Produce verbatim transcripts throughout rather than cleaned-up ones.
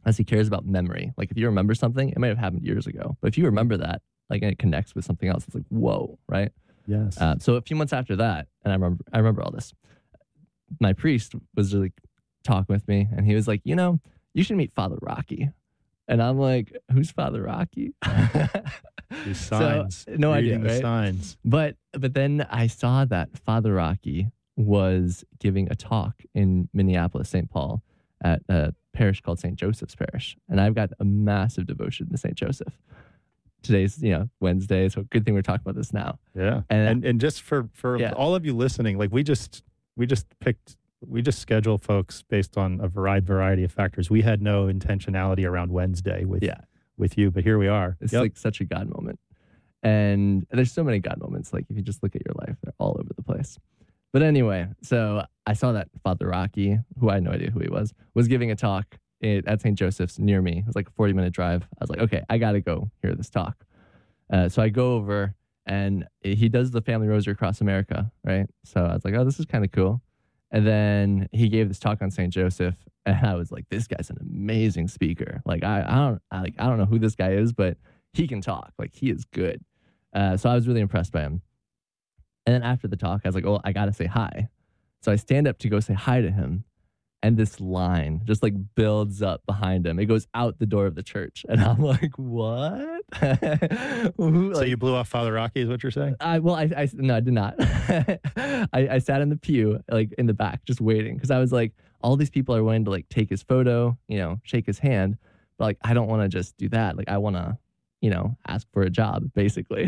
as he cares about memory. Like if you remember something, it might have happened years ago, but if you remember that, like and it connects with something else, it's like, whoa, right? Yes. Uh, so a few months after that, and I remember, I remember all this. My priest was like talking with me, and he was like, you know, you should meet Father Rocky. And I'm like, who's Father Rocky? These signs. So, no Reading idea, the right? signs. But but then I saw that Father Rocky was giving a talk in Minneapolis, Saint Paul, at a parish called Saint Joseph's Parish. And I've got a massive devotion to Saint Joseph. Today's, you know, Wednesday, so good thing we're talking about this now. Yeah. And And and just for, for Yeah. all of you listening, like we just we just picked we just schedule folks based on a variety variety of factors. We had no intentionality around Wednesday with Yeah. with you, but here we are. It's Yep. like such a God moment. And there's so many God moments. Like if you just look at your life, they're all over the place. But anyway, so I saw that Father Rocky, who I had no idea who he was, was giving a talk at Saint Joseph's near me. It was like a forty minute drive. I was like, okay, I got to go hear this talk. Uh, so I go over and he does the Family Rosary Across America, right? So I was like, oh, this is kind of cool. And then he gave this talk on Saint Joseph, and I was like, this guy's an amazing speaker. Like I, I don't, I, like I don't know who this guy is, but he can talk. Like he is good. Uh, so I was really impressed by him. And then after the talk, I was like, oh, I got to say hi. So I stand up to go say hi to him. And this line just like builds up behind him. It goes out the door of the church. And I'm like, what? Who, So like, you blew off Father Rocky is what you're saying? I, well, I, I, no, I did not. I, I sat in the pew, like in the back, just waiting. Cause I was like, all these people are wanting to like take his photo, you know, shake his hand. But like, I don't want to just do that. Like I want to, you know, ask for a job, basically.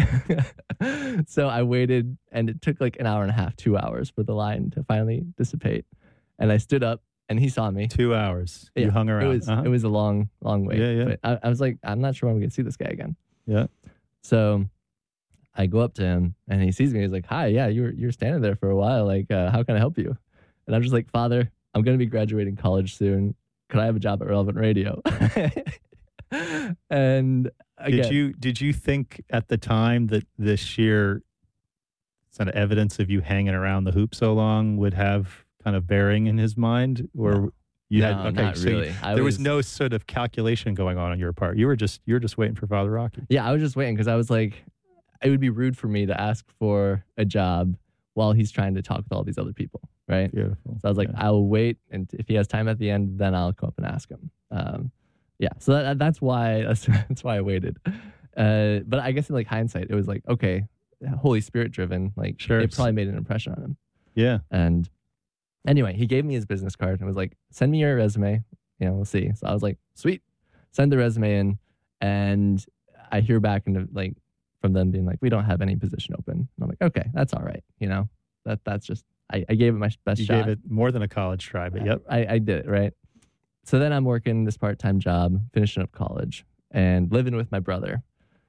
So I waited, and it took like an hour and a half, two hours for the line to finally dissipate. And I stood up, and he saw me. Two hours. You Yeah, hung around. It was Uh-huh. it was a long, long wait. Yeah, yeah. But I, I was like, I'm not sure when we can see this guy again. Yeah. So I go up to him, and he sees me. He's like, "Hi, yeah, you were you're standing there for a while. Like, uh, how can I help you?" And I'm just like, "Father, I'm going to be graduating college soon. Could I have a job at Relevant Radio?" And again, Did you did you think at the time that this sheer sort of evidence of you hanging around the hoop so long would have kind of bearing in his mind, or No. you No, had okay? not So you- really. I there was, was- no sort of calculation going on on your part. You were just you were just waiting for Father Rocky. Yeah, I was just waiting because I was like, it would be rude for me to ask for a job while he's trying to talk with all these other people, right? Beautiful. So I was like, Yeah. I will wait, and if he has time at the end, then I'll come up and ask him. Um, yeah, so that, that's why that's, that's why I waited. Uh, but I guess in like hindsight, it was like, okay, Holy Spirit driven. Like, Sure. it probably made an impression on him. yeah. And anyway, he gave me his business card and was like, send me your resume. You know, we'll see. So I was like, sweet, send the resume in, and I hear back and like from them being like, we don't have any position open. And I'm like, okay, that's all right. You know, that that's just I, I gave it my best You shot. gave it more than a college try, but yep. I, I did it, right? So then I'm working this part-time job, finishing up college, and living with my brother.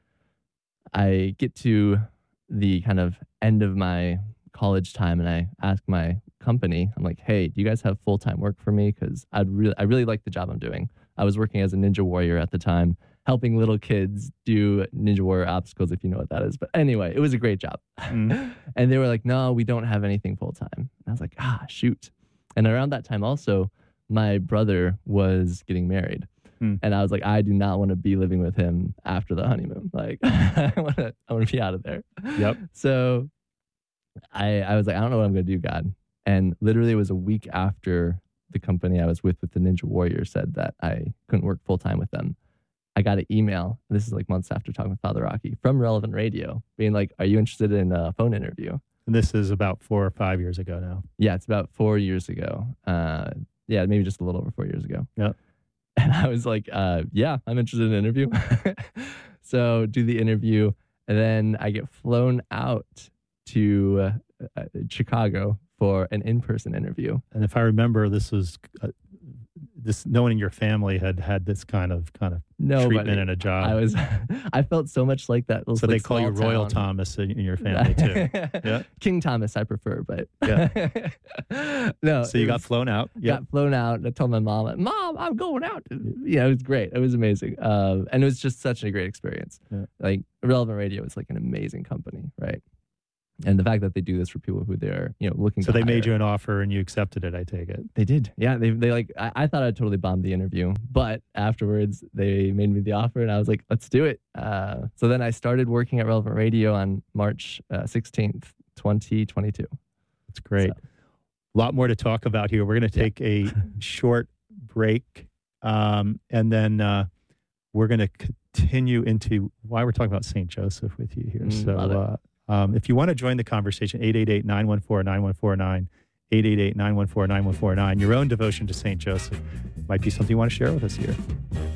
I get to the kind of end of my college time, and I ask my company, I'm like, hey, do you guys have full-time work for me? Because I'd really, I really like the job I'm doing. I was working as a Ninja Warrior at the time, helping little kids do Ninja Warrior obstacles, if you know what that is. But anyway, it was a great job. Mm. And they were like, no, we don't have anything full-time. And I was like, ah, shoot. And around that time also, my brother was getting married. Hmm. And I was like, I do not want to be living with him after the honeymoon. Like, I want to I want to be out of there. Yep. So I, I was like, I don't know what I'm going to do, God. And literally it was a week after the company I was with, with the Ninja Warrior, said that I couldn't work full-time with them. I got an email, this is like months after talking with Father Rocky, from Relevant Radio, being like, are you interested in a phone interview? And this is about four or five years ago now. Yeah, it's about four years ago. Uh, yeah, maybe just a little over four years ago. Yep. And I was like, uh, yeah, I'm interested in an interview. So do the interview. And then I get flown out to uh, Chicago for an in-person interview. And if I remember, this was uh, this. No one in your family had had this kind of kind of No, treatment in a job. I was, I felt so much like that. so like, they call you small Royal town. Thomas in, in your family too. Yeah. King Thomas, I prefer, but Yeah. no. So you it got was- flown out. Yeah. got flown out. I told my mom, like, Mom, I'm going out. Yeah, it was great. It was amazing. Um, and it was just such a great experience. Yeah. Like, Relevant Radio is like an amazing company, right? And the fact that they do this for people who they're, you know, looking So to they made hire. you an offer and you accepted it, I take it. They did. Yeah. They, they like, I, I thought I totally bombed the interview, but afterwards they made me the offer and I was like, let's do it. Uh, so then I started working at Relevant Radio on March uh, sixteenth, twenty twenty-two. That's great. So. A lot more to talk about here. We're going to take yeah. a short break um, and then uh, we're going to continue into why we're talking about Saint Joseph with you here. Mm, so, uh, Um, if you want to join the conversation, eight eight eight, nine one four, nine one four nine, eight eight eight, nine one four, nine one four nine. Your own devotion to Saint Joseph might be something you want to share with us here.